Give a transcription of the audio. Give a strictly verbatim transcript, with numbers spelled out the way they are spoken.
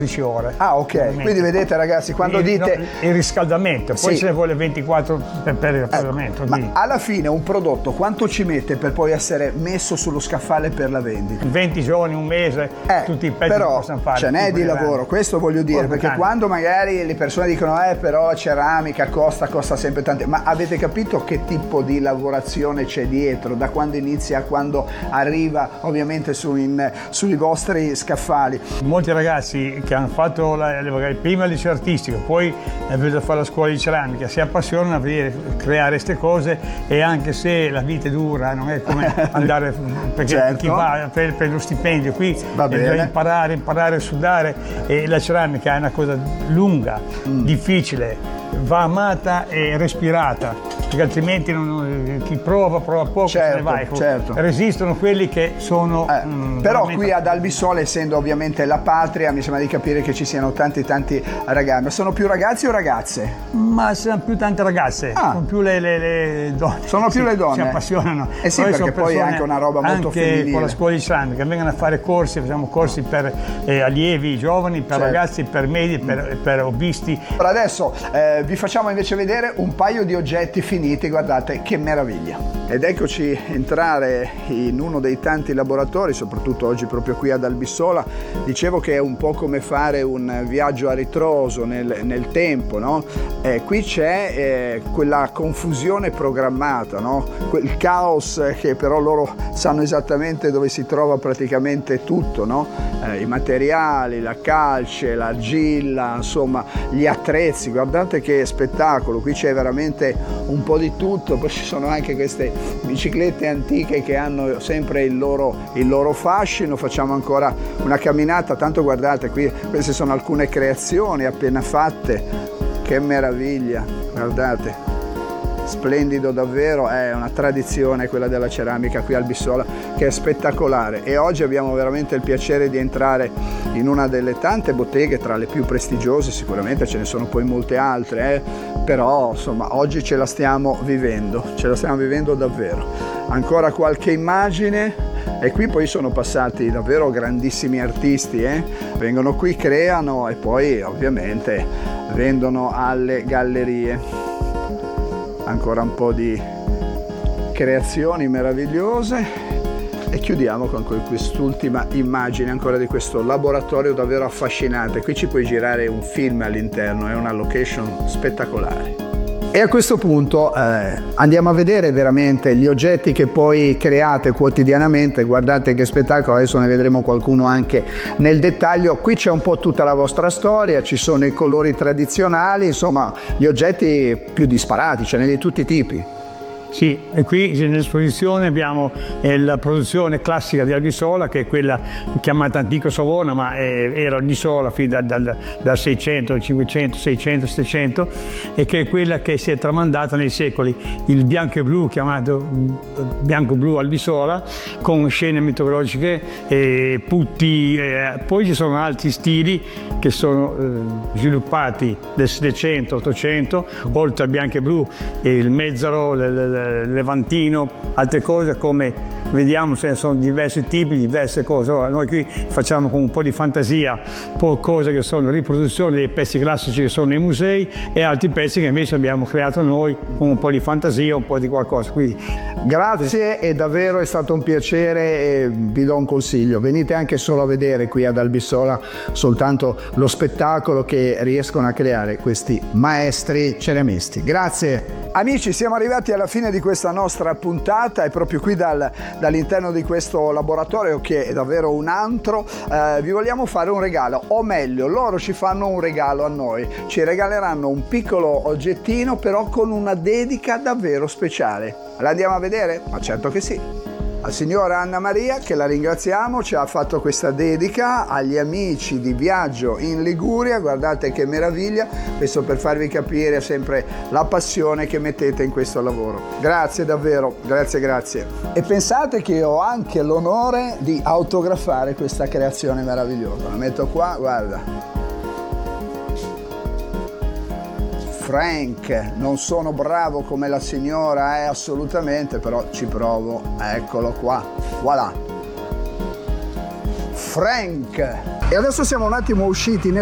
quattordici ore. Ah, ok. Quindi vedete ragazzi, quando il, dite... No, il riscaldamento, poi sì. ce ne vuole ventiquattro per, per il riscaldamento. Ecco, ma alla fine un prodotto quanto ci mette per poi essere messo sullo scaffale per la vendita? venti giorni, un mese, eh, tutti i pezzi però che possono fare. ce n'è di lavoro, questo voglio dire, perché tanti. Quando magari le persone dicono eh però la ceramica costa, costa sempre tanto, ma avete capito che tipo di lavorazione c'è dietro, da quando inizia a quando arriva ovviamente su in, sui vostri scaffali? Molti ragazzi che hanno fatto la, magari prima il liceo artistico, poi è venuto a fare la scuola di ceramica, si appassionano a vedere, creare queste cose, e anche se la vita è dura, non è come andare, perché certo. chi va per, per lo stipendio qui deve imparare, imparare a sudare, e la ceramica è una cosa lunga, mm. difficile, va amata e respirata, perché altrimenti non, chi prova prova poco, certo, se ne vai. Certo. Resistono quelli che sono eh, mh, però qui ad Albissola, essendo ovviamente la patria, mi sembra di capire che ci siano tanti tanti ragazzi. Ma sono più ragazzi o ragazze? Ma sono più tante ragazze, ah. sono più le, le, le donne. Sono più sì, le donne? Si appassionano. Eh sì, poi perché poi è anche una roba molto anche femminile. Con la scuola di ceramica vengono a fare corsi, facciamo corsi per eh, allievi giovani, per certo. ragazzi, per medi, per, per hobbisti. Per adesso eh, vi facciamo invece vedere un paio di oggetti finiti, guardate che meraviglia. Ed eccoci entrare in uno dei tanti laboratori, soprattutto oggi proprio qui ad Albissola. Dicevo che è un po' come fare un viaggio a ritroso nel, nel tempo, no? Eh, qui c'è eh, quella confusione programmata, no? Quel caos che però loro sanno esattamente dove si trova praticamente tutto, no? Eh, i materiali, la calce, l'argilla, insomma gli attrezzi, guardate che spettacolo, qui c'è veramente un po' di tutto. Poi ci sono anche queste biciclette antiche che hanno sempre il loro, il loro fascino. Facciamo ancora una camminata, tanto guardate qui, queste sono alcune creazioni appena fatte, che meraviglia, guardate, splendido davvero, è una tradizione quella della ceramica qui a Albissola che è spettacolare, e oggi abbiamo veramente il piacere di entrare in una delle tante botteghe, tra le più prestigiose, sicuramente ce ne sono poi molte altre, eh? Però insomma oggi ce la stiamo vivendo, ce la stiamo vivendo davvero. Ancora qualche immagine, e qui poi sono passati davvero grandissimi artisti, eh? Vengono qui, creano e poi ovviamente vendono alle gallerie. Ancora un po' di creazioni meravigliose, e chiudiamo con quest'ultima immagine ancora di questo laboratorio davvero affascinante. Qui ci puoi girare un film all'interno, è una location spettacolare. E a questo punto eh, andiamo a vedere veramente gli oggetti che poi create quotidianamente. Guardate che spettacolo, adesso ne vedremo qualcuno anche nel dettaglio. Qui c'è un po' tutta la vostra storia, ci sono i colori tradizionali, insomma gli oggetti più disparati, ce n'è di tutti i tipi. Sì, e qui nell'esposizione abbiamo eh, la produzione classica di Albissola, che è quella chiamata Antico Savona, ma eh, era Albissola fin dal, dal, dal seicento, cinquecento, seicento, settecento, e che è quella che si è tramandata nei secoli, il bianco e blu, chiamato bianco-blu Albissola, con scene mitologiche, eh, putti, eh, poi ci sono altri stili che sono eh, sviluppati nel Settecento, Ottocento, oltre al bianco e blu, il mezzaro, le, le, levantino, altre cose come vediamo, ce ne sono diversi tipi, diverse cose. Ora, noi qui facciamo con un po' di fantasia, poi cose che sono riproduzioni dei pezzi classici che sono nei musei, e altri pezzi che invece abbiamo creato noi con un po' di fantasia, un po' di qualcosa. Quindi grazie, e davvero è stato un piacere, e vi do un consiglio: venite anche solo a vedere qui ad Albissola soltanto lo spettacolo che riescono a creare questi maestri ceramisti. Grazie. Amici, siamo arrivati alla fine di questa nostra puntata, e proprio qui dal, dall'interno di questo laboratorio, che è davvero un antro, eh, vi vogliamo fare un regalo, o meglio loro ci fanno un regalo a noi, ci regaleranno un piccolo oggettino però con una dedica davvero speciale. La andiamo a vedere? Ma certo che sì. La signora Anna Maria, che la ringraziamo, ci ha fatto questa dedica agli amici di Viaggio in Liguria. Guardate che meraviglia, questo per farvi capire sempre la passione che mettete in questo lavoro. Grazie davvero, grazie grazie. E pensate che ho anche l'onore di autografare questa creazione meravigliosa. La metto qua, guarda. Frank, non sono bravo come la signora, eh, assolutamente, però ci provo. Eccolo qua, voilà. Frank. E adesso siamo un attimo usciti